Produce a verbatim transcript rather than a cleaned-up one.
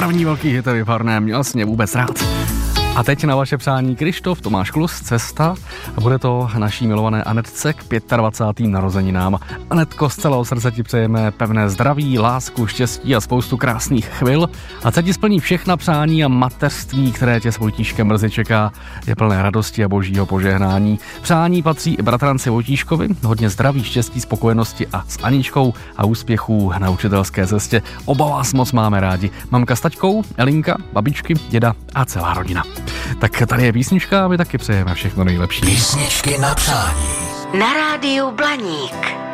první velký hit je výborné, měl jsi mě vůbec rád. A teď na vaše přání Krištof, Tomáš Klus, Cesta a bude to naší milované Anetce k dvacátým pátým narozeninám. Anetko, z celého srdce ti přejeme pevné zdraví, lásku, štěstí a spoustu krásných chvil. A co ti splní všechna přání a mateřství, které tě s Vojtíškem brzy čeká, je plné radosti a božího požehnání. Přání patří i bratranci Vojtíškovi, hodně zdraví, štěstí, spokojenosti a s Aničkou a úspěchů na učitelské cestě. Oba vás moc máme rádi. Mamka s taťkou, Elinka, babičky, děda a celá rodina. Tak tady je písnička a my taky přejeme všechno nejlepší. Písničky na přání. Na rádiu Blaník.